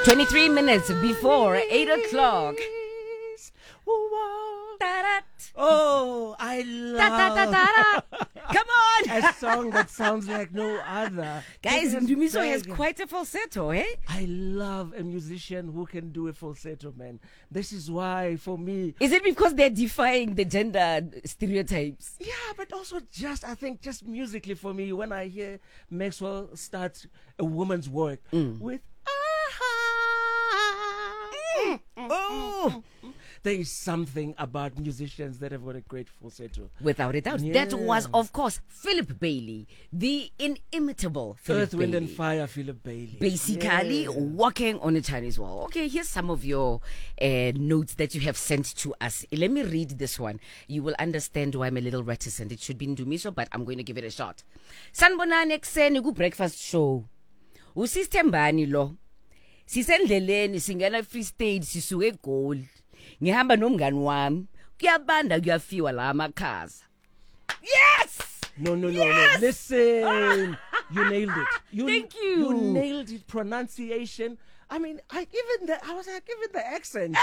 23 minutes before 8 o'clock. Oh, I love Come on! a song that sounds like no other. Guys, It is Ndumiso has big. quite a falsetto, eh? I love a musician who can do a falsetto, man. This is why, for me... Is it because they're defying the gender stereotypes? Yeah, but also I think just musically for me, when I hear Maxwell start a woman's work with... Oh! There is something about musicians that have got a great falsetto. Without a doubt. Yeah. That was, of course, Philip Bailey, the inimitable Philip Earth, Wind Bailey. and Fire, Philip Bailey. Basically, Yeah. walking on a Chinese wall. Okay, here's some of your notes that you have sent to us. Let me read this one. You will understand why I'm a little reticent. It should be Ndumiso, but I'm going to give it a shot. Sanibonani ekuseni ku-breakfast show. Usystem bani lo? Sisendleleni singena Free State sisuke eGoli. Ngihamba nomngani wami. Kuyabanda kuyafiwa la amakhaza. Yes! No. Listen. You nailed it. Thank you. You nailed it. Pronunciation. I mean, I was like, even the accent.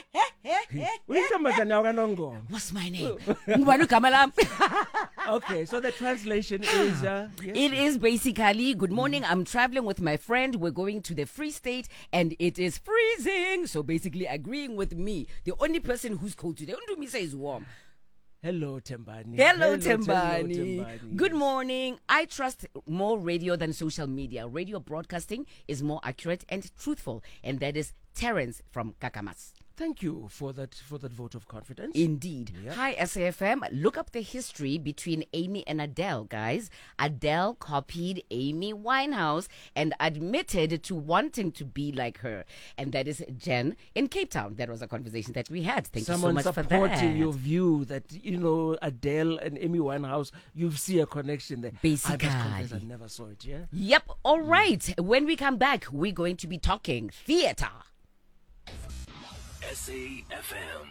What's my name? Ngubani igama lami? Okay, so the translation is... yes. It is basically, good morning, I'm traveling with my friend. We're going to the Free State and it is freezing. So basically agreeing with me. The only person who's cold today, Ndumisa, is warm. Hello, Tembani. Hello, Tembani. Tembani. Good morning. I trust more radio than social media. Radio broadcasting is more accurate and truthful. And that is Terence from Kakamas. Thank you for that vote of confidence. Indeed. Yep. Hi, SAFM. Look up the history between Amy and Adele, guys. Adele copied Amy Winehouse and admitted to wanting to be like her. And that is Jen in Cape Town. That was a conversation that we had. Thank Someone you so much for that. supporting your view that, Adele and Amy Winehouse, you see a connection there. Basically. I must confess, I never saw it, yeah? Yep. All right. When we come back, we're going to be talking theater. SAFM.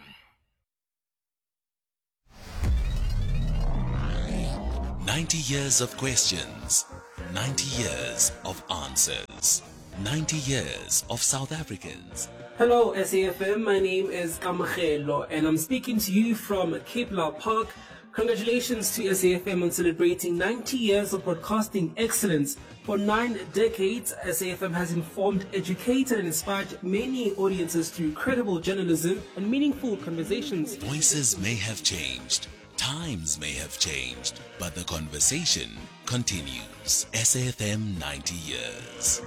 90 years of questions, 90 years of answers, 90 years of South Africans. Hello SAFM, my name is Kamachelo and I'm speaking to you from Cape Law Park. Congratulations to SAFM on celebrating 90 years of broadcasting excellence. For 9 decades, SAFM has informed, educated and inspired many audiences through credible journalism and meaningful conversations. Voices may have changed, times may have changed, but the conversation continues. SAFM 90 years.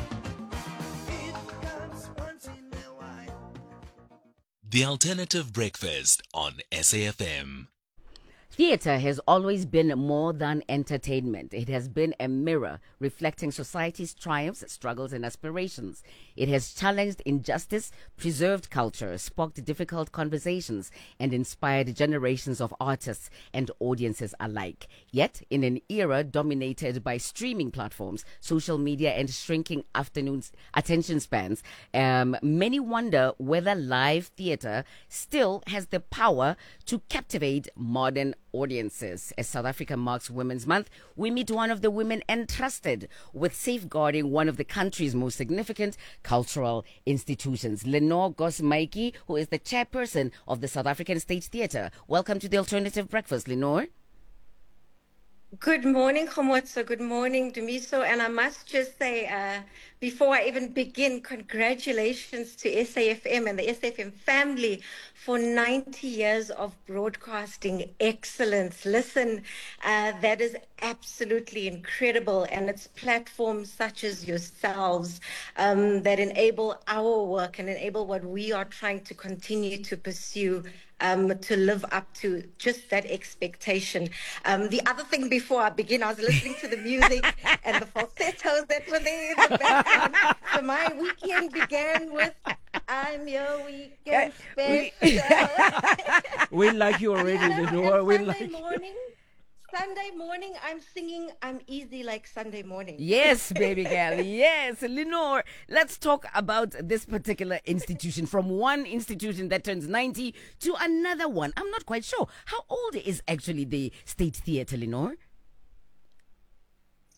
The Alternative Breakfast on SAFM. Theatre has always been more than entertainment. It has been a mirror reflecting society's triumphs, struggles, and aspirations. It has challenged injustice, preserved culture, sparked difficult conversations, and inspired generations of artists and audiences alike. Yet, in an era dominated by streaming platforms, social media, and shrinking attention spans, many wonder whether live theatre still has the power to captivate modern audiences. As South Africa marks Women's Month, we meet one of the women entrusted with safeguarding one of the country's most significant cultural institutions, Lenore Gosmaiki, who is the chairperson of the South African State Theatre. Welcome to the Alternative Breakfast, Lenore. Good morning, Khomotso. Good morning, Dumiso. And I must just say, before I even begin, congratulations to SAFM and the SAFM family for 90 years of broadcasting excellence. Listen, that is absolutely incredible. And it's platforms such as yourselves that enable our work and enable what we are trying to continue to pursue, to live up to just that expectation. The other thing before I begin, I was listening to the music and the falsettos that were there in the background. So my weekend began with, I'm your weekend special. We like you already, Lenore. We like Sunday morning, I'm singing I'm Easy Like Sunday Morning. Yes, baby girl. Yes. Lenore, let's talk about this particular institution. From one institution that turns 90 to another one. I'm not quite sure. How old is actually the State Theatre, Lenore?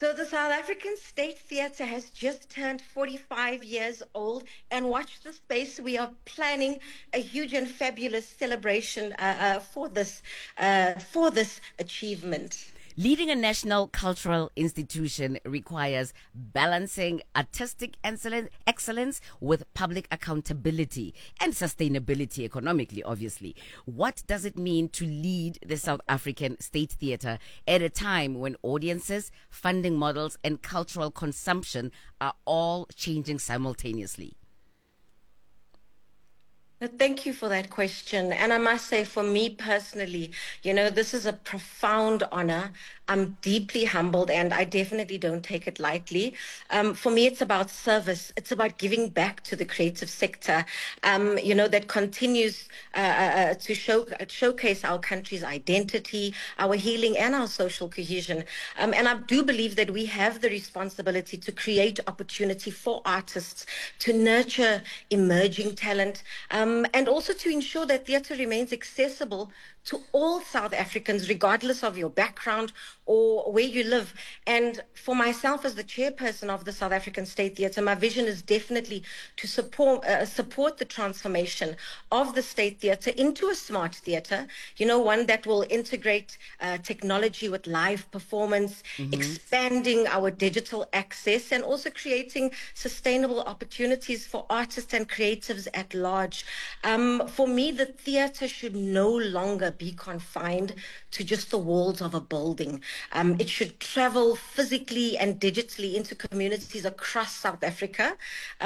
So the South African State Theatre has just turned 45 years old, and watch the space. We are planning a huge and fabulous celebration for this achievement. Leading a national cultural institution requires balancing artistic excellence with public accountability and sustainability economically, obviously. What does it mean to lead the South African State Theatre at a time when audiences, funding models, and cultural consumption are all changing simultaneously? Thank you for that question. And I must say, for me personally, this is a profound honor. I'm deeply humbled, and I definitely don't take it lightly. For me, it's about service. It's about giving back to the creative sector, that continues to showcase our country's identity, our healing, and our social cohesion. And I do believe that we have the responsibility to create opportunity for artists, to nurture emerging talent, and also to ensure that theatre remains accessible to all South Africans, regardless of your background or where you live. And for myself, as the chairperson of the South African State Theatre, my vision is definitely to support the transformation of the State Theatre into a smart theatre, one that will integrate technology with live performance, expanding our digital access, and also creating sustainable opportunities for artists and creatives at large. For me, the theatre should no longer be confined to just the walls of a building. It should travel physically and digitally into communities across South Africa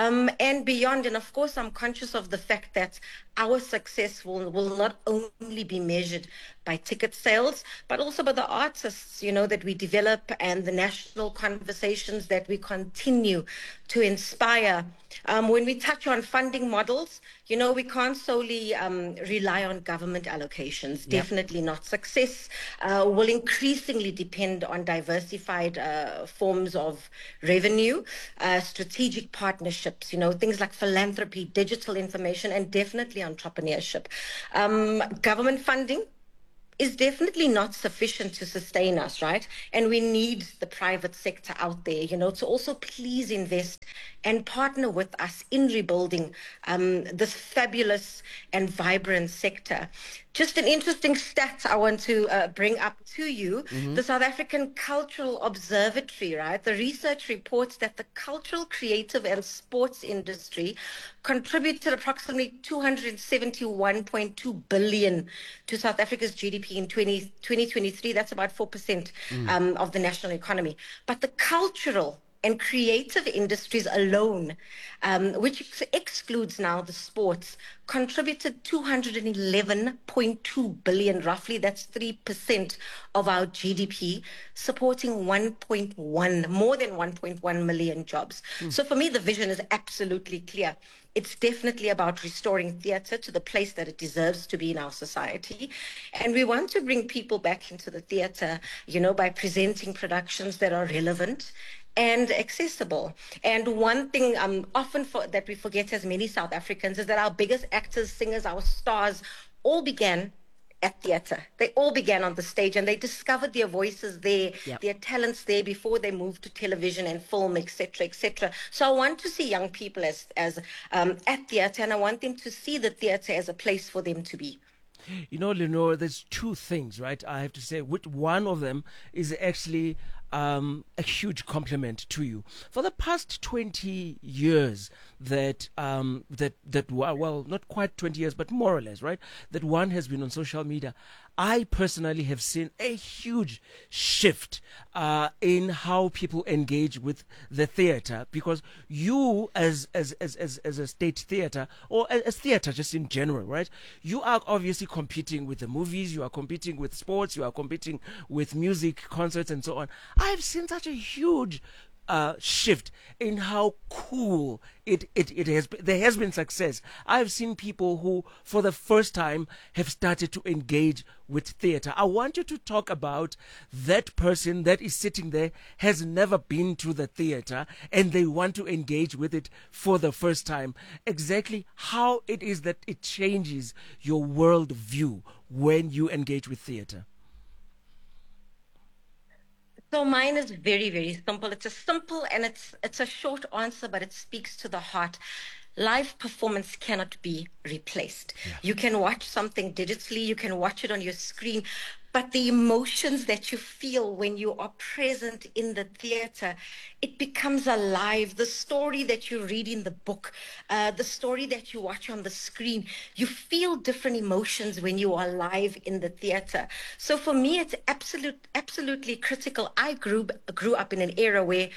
and beyond. And of course, I'm conscious of the fact that our success will not only be measured by ticket sales, but also by the artists, that we develop and the national conversations that we continue to inspire. When we touch on funding models, we can't solely rely on government allocations. Yep. Definitely not. Success will increasingly depend on diversified forms of revenue, strategic partnerships, things like philanthropy, digital information, and definitely entrepreneurship. Government funding is definitely not sufficient to sustain us, right? And we need the private sector out there, to also please invest and partner with us in rebuilding this fabulous and vibrant sector. Just an interesting stat I want to bring up to you. The South African Cultural Observatory, right? The research reports that the cultural, creative, and sports industry contributed approximately 271.2 billion to South Africa's GDP in 2023. That's about 4% of the national economy. But the cultural and creative industries alone, which excludes now the sports, contributed 211.2 billion, roughly. That's 3% of our GDP, supporting more than 1.1 million jobs. So for me, the vision is absolutely clear. It's definitely about restoring theatre to the place that it deserves to be in our society. And we want to bring people back into the theatre, by presenting productions that are relevant and accessible. And one thing that we forget as many South Africans is that our biggest actors, singers, our stars all began at theatre. They all began on the stage, and they discovered their voices there, their talents there before they moved to television and film, etc., etc. So I want to see young people as at theatre, and I want them to see the theatre as a place for them to be. Lenore, there's two things, right? I have to say, which one of them is actually a huge compliment to you. For the past 20 years that not quite 20 years, but more or less, right, that one has been on social media, I personally have seen a huge shift in how people engage with the theatre, because you as a state theatre, or as theatre just in general, right, you are obviously competing with the movies, you are competing with sports, you are competing with music, concerts, and so on. I've seen such a huge shift in how cool it has been. There has been success. I've seen people who, for the first time, have started to engage with theatre. I want you to talk about that person that is sitting there, has never been to the theatre, and they want to engage with it for the first time. Exactly how it is that it changes your world view when you engage with theatre. So mine is very, very simple. It's a simple and it's a short answer, but it speaks to the heart. Live performance cannot be replaced. You can watch something digitally, you can watch it on your screen, but the emotions that you feel when you are present in the theater, it becomes alive. The story that you read in the book, the story that you watch on the screen, you feel different emotions when you are live in the theater. So for me, it's absolutely critical. I grew up in an era where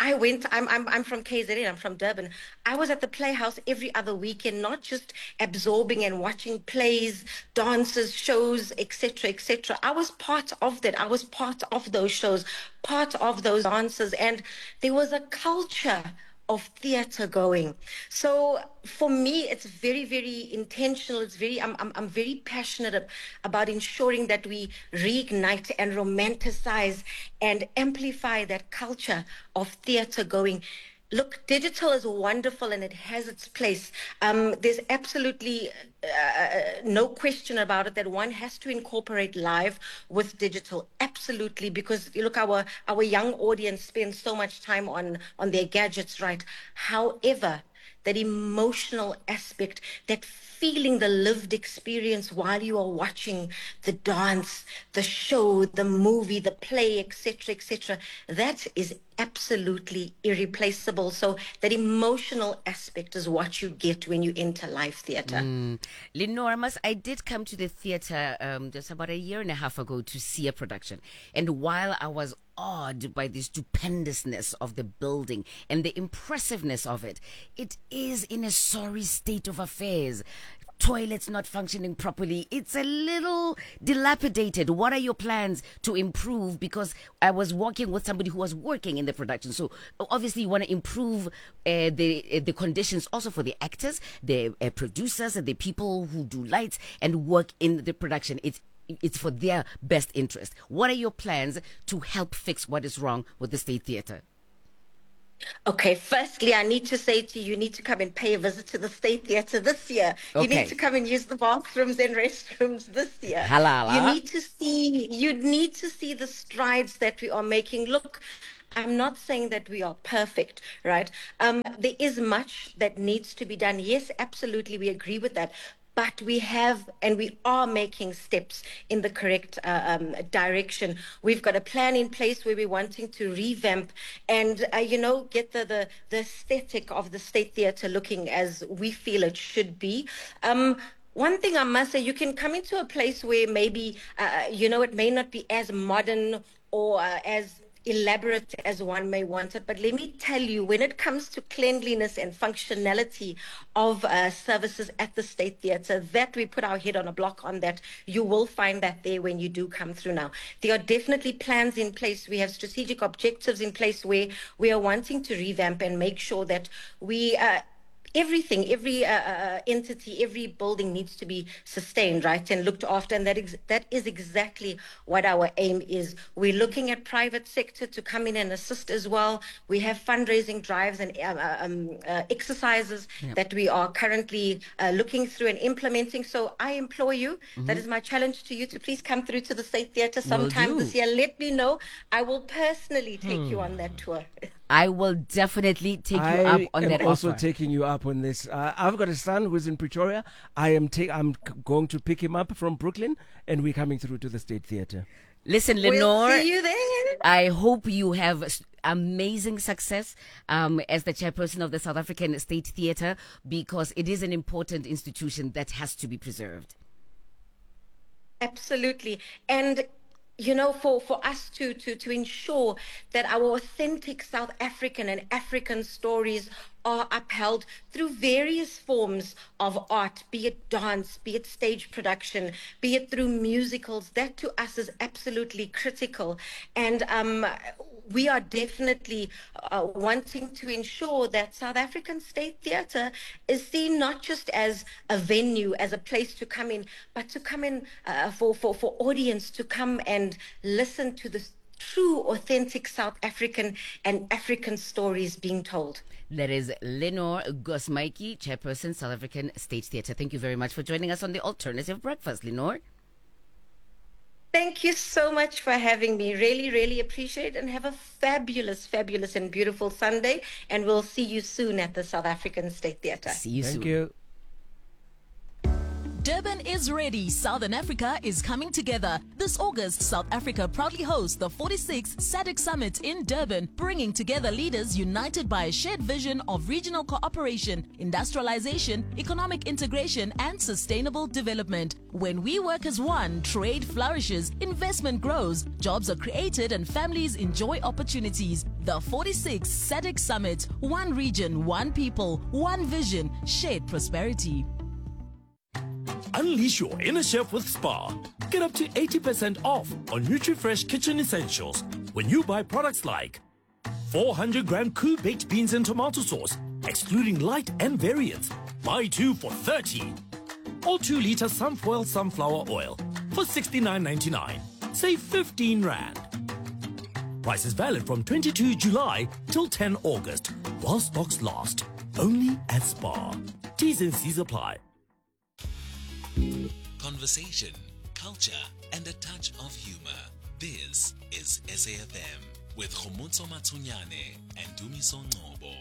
I'm from KZN, I'm from Durban. I was at the Playhouse every other weekend, not just absorbing and watching plays, dances, shows, etc., etc. I was part of that. I was part of those shows, part of those dances, and there was a culture of theater going. So for me, it's very, very intentional. I'm very passionate about ensuring that we reignite and romanticize and amplify that culture of theater going. Look, digital is wonderful and it has its place. There's absolutely no question about it that one has to incorporate live with digital. Absolutely, because you look, our young audience spends so much time on their gadgets, right? However, that emotional aspect, that feeling the lived experience while you are watching the dance, the show, the movie, the play, etc., that is absolutely irreplaceable. So that emotional aspect is what you get when you enter live theater. Lenore, I did come to the theater just about a year and a half ago to see a production. And while I was awed by the stupendousness of the building and the impressiveness of it, it is in a sorry state of affairs. Toilets not functioning properly. It's a little dilapidated. What are your plans to improve? Because I was working with somebody who was working in the production. So obviously you want to improve the conditions also for the actors, the producers, and the people who do lights and work in the production. It's for their best interest. What are your plans to help fix what is wrong with the State Theatre? Okay, firstly, I need to say to you, you need to come and pay a visit to the State Theatre this year. You Okay. need to come and use the bathrooms and restrooms this year. Halala. You need to see the strides that we are making. Look, I'm not saying that we are perfect, right? There is much that needs to be done. Yes, absolutely, we agree with that. But we have and we are making steps in the correct direction. We've got a plan in place where we're wanting to revamp and, get the aesthetic of the State Theatre looking as we feel it should be. One thing I must say, you can come into a place where maybe, it may not be as modern or as elaborate as one may want it. But let me tell you, when it comes to cleanliness and functionality of services at the State Theatre, that we put our head on a block on that. You will find that there when you do come through now. There are definitely plans in place. We have strategic objectives in place where we are wanting to revamp and make sure that we everything, every entity, every building needs to be sustained, right, and looked after. And that is exactly what our aim is. We're looking at private sector to come in and assist as well. We have fundraising drives and exercises that we are currently looking through and implementing. So I implore you, that is my challenge to you, to please come through to the State Theatre sometime this year. Let me know. I will personally take you on that tour. I will definitely take you up on that I am also offer. taking you up on this. I've got a son who's in Pretoria. I'm going to pick him up from Brooklyn, and we're coming through to the State Theatre. Listen, We'll Lenore, see you there. I hope you have amazing success as the chairperson of the South African State Theatre, because it is an important institution that has to be preserved. Absolutely. And for us to ensure that our authentic South African and African stories are upheld through various forms of art, be it dance, be it stage production, be it through musicals, that to us is absolutely critical. And we are definitely wanting to ensure that South African State Theatre is seen not just as a venue, as a place to come in, but to come in for audience to come and listen to the true, authentic South African and African stories being told. That is Lenore Gosmaiki, chairperson, South African State Theatre. Thank you very much for joining us on the Alternative Breakfast, Lenore. Thank you so much for having me. Really, really appreciate it, and have a fabulous, fabulous and beautiful Sunday. And we'll see you soon at the South African State Theatre. See you soon. Thank you. Durban is ready. Southern Africa is coming together. This August, South Africa proudly hosts the 46th SADC Summit in Durban, bringing together leaders united by a shared vision of regional cooperation, industrialization, economic integration, and sustainable development. When we work as one, trade flourishes, investment grows, jobs are created, and families enjoy opportunities. The 46th SADC Summit. One region, one people, one vision, shared prosperity. Unleash your inner chef with Spar. Get up to 80% off on NutriFresh kitchen essentials when you buy products like 400-gram Koo baked beans and tomato sauce, excluding light and variants. Buy 2 for 30. Or 2-liter Sunfoil sunflower oil for 69.99. Save 15 Rand. Price is valid from 22 July till 10 August, while stocks last. Only at Spar. T's and C's apply. Conversation, culture, and a touch of humor. This is SAFM with Khomotso Matsunyane and Dumiso Ngobo.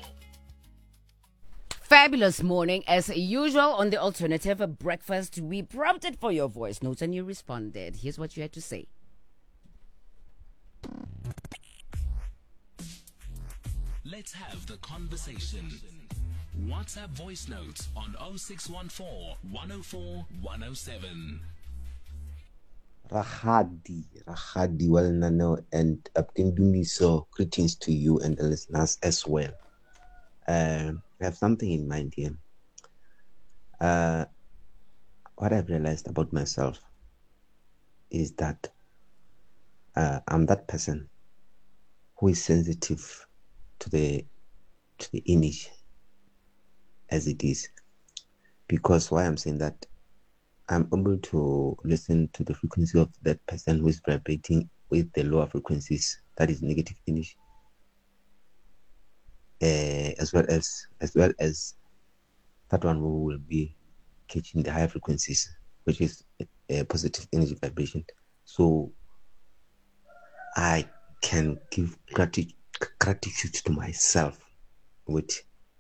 Fabulous morning. As usual on the Alternative Breakfast, we prompted for your voice notes and you responded. Here's what you had to say. Let's have the conversation. WhatsApp voice notes on 0614 104 107. Rahadi, well, Nano, and Captain Dumiso, greetings to you and the listeners as well. I have something in mind here. What I've realized about myself is that I'm that person who is sensitive to the image as it is. Because why I'm saying that, I'm able to listen to the frequency of that person who is vibrating with the lower frequencies, that is negative image, as well as that one who will be catching the higher frequencies, which is a positive energy vibration. So I can give gratitude to myself with